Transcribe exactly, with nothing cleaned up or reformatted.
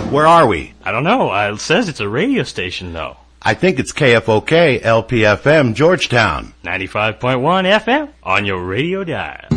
Where are we? I don't know. Uh, it says it's a radio station, though. I think it's K F O K, L P F M, Georgetown. ninety-five point one F M on your radio dial.